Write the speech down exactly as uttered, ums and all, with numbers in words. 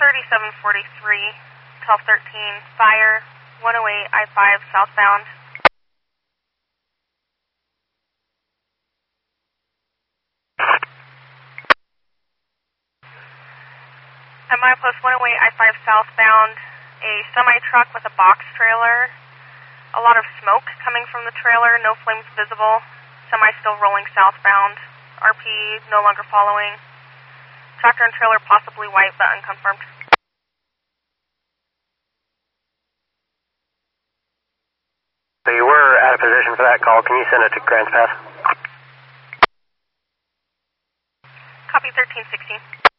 thirty-seven forty-three, twelve thirteen, fire, one oh eight I five southbound. At milepost one oh eight I five southbound, a semi-truck with a box trailer. A lot of smoke coming from the trailer, no flames visible. Semi still rolling southbound. R P no longer following. Tractor and trailer possibly white but unconfirmed. So you were out of position for that call. Can you send it to Grants Pass? Copy thirteen sixteen.